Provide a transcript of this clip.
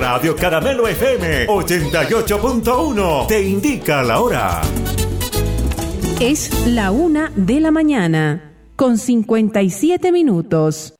Radio Caramelo FM 88.1 te indica la hora. Es la 1:00 de la mañana, con 57 minutos.